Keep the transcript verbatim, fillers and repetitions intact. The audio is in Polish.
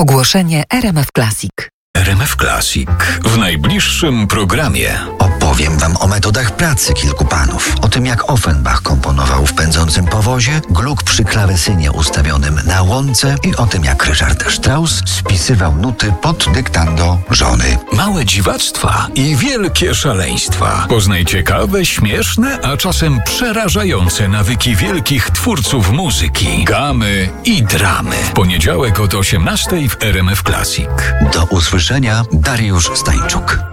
Ogłoszenie R M F Classic. R M F Classic w najbliższym programie. Opowiem wam o metodach pracy kilku panów. O tym, jak Offenbach komponował w pędzącym powozie, Gluck przy klawesynie ustawionym na łące i o tym, jak Richard Strauss spisywał nuty pod dyktando żony. Małe dziwactwa i wielkie szaleństwa. Poznaj ciekawe, śmieszne, a czasem przerażające nawyki wielkich twórców muzyki, gamy i dramy. W poniedziałek od osiemnastej w R M F Classic. Do usłyszenia, Dariusz Stańczuk.